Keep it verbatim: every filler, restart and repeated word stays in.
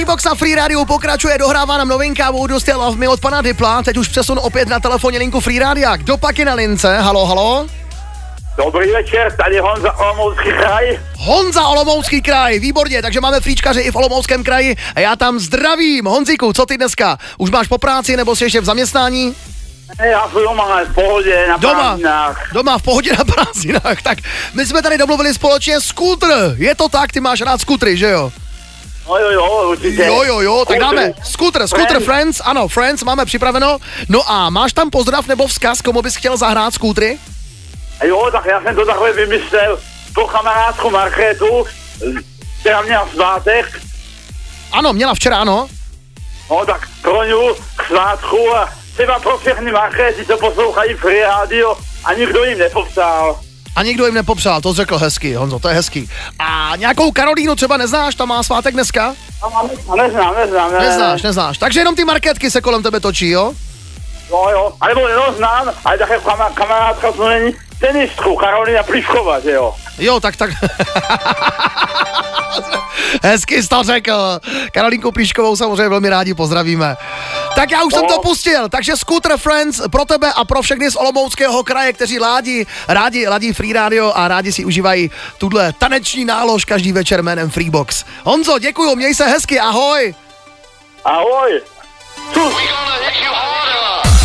Freebox a Free Radio pokračuje, dohrává nám novinka Voodoo Still Love Me od pana Dipla. Teď už přesun opět na telefonní linku Free Radia. Kdo pak je na lince? Halo, halo? Dobrý večer, tady Honza, Olomoucký kraj. Honza, Olomoucký kraj, výborně, takže máme fríčkaře i v Olomouckém kraji a já tam zdravím. Honzíku, co ty dneska? Už máš po práci nebo jsi ještě v zaměstnání? Ne, já jsem doma, v pohodě, na Doma, prázdninách. doma v pohodě na prázdninách. Tak my jsme tady domluvili společně skútr. Je to tak, ty máš rád skútry, že jo? No jo, jo, určitě. Jo, jo, jo, tak Skútr. dáme skútr, skútr Friends, ano, Friends, máme připraveno. No a máš tam pozdrav nebo vzkaz, komu bys chtěl zahrát skútry? Jo, tak já jsem to takhle vymyslel pro kamarádku Markétu, která měla svátek. Ano, měla včera, ano. No tak pro ňu k svátku a třeba pro všechny Markéty, co poslouchají Free Radio a nikdo jim nepopsal. A nikdo jim nepopřál, to řekl hezky, Honzo, to je hezký. A nějakou Karolínu třeba neznáš, ta má svátek dneska? No, neznám, neznám. Ne, Neznáš, neznáš. Takže jenom ty marketky se kolem tebe točí, jo? Jo, jo, alebo jenom znám, ale také kamá- kamarádka to není tenistku, Karolina Plišková, že jo? Jo, tak, tak. Hezky jsi to řekl. Karolínku Plíškovou samozřejmě velmi rádi pozdravíme. Tak já už no. jsem to pustil, takže Scooter Friends pro tebe a pro všechny z Olomouckého kraje, kteří ládí, rádi ladí Free Radio a rádi si užívají tuhle taneční nálož každý večer jménem Freebox. Honzo, děkuju, měj se hezky, ahoj. Ahoj. Čus.